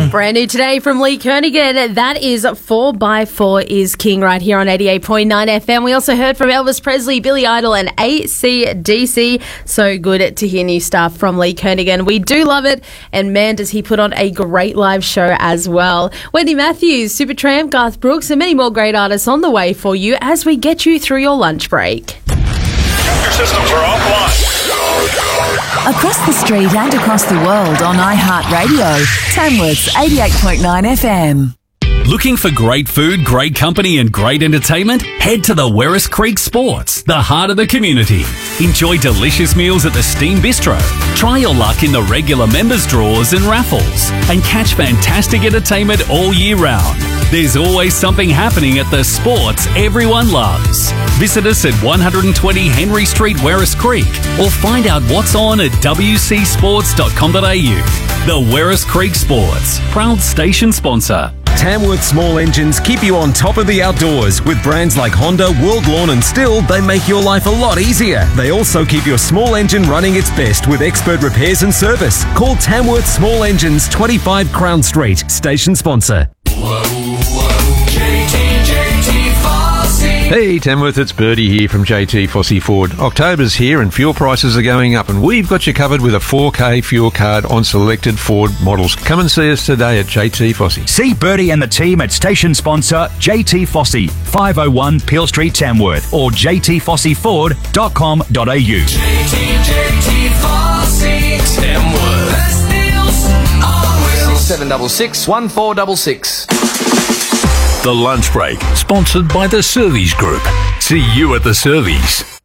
Brand new today from Lee Kernaghan. That is 4x4 is King right here on 88.9 FM. We also heard from Elvis Presley, Billy Idol and AC/DC. So good to hear new stuff from Lee Kernaghan. We do love it. And man, does he put on a great live show as well. Wendy Matthews, Supertramp, Garth Brooks and many more great artists on the way for you as we get you through your lunch break. Your systems are offline. Across the street and across the world on iHeartRadio. Tamworth's 88.9 FM. Looking for great food, great company and great entertainment? Head to the Werris Creek Sports, the heart of the community. Enjoy delicious meals at the Steam Bistro. Try your luck in the regular members draws and raffles. And catch fantastic entertainment all year round. There's always something happening at the sports everyone loves. Visit us at 120 Henry Street, Werris Creek, or find out what's on at wcsports.com.au. The Werris Creek Sports, proud station sponsor. Tamworth Small Engines keep you on top of the outdoors. With brands like Honda, World Lawn and Stihl, they make your life a lot easier. They also keep your small engine running its best with expert repairs and service. Call Tamworth Small Engines, 25 Crown Street, station sponsor. Hey Tamworth, it's Birdie here from JT Fossey Ford. October's here and fuel prices are going up and we've got you covered with a 4K fuel card on selected Ford models. Come and see us today at JT Fossey. See Birdie and the team at station sponsor JT Fossey, 501 Peel Street, Tamworth, or jtfosseyford.com.au. JT Fossey, Tamworth. Best deals on wheels. 766 1466. The Lunch Break, sponsored by the Servies Group. See you at the Servies.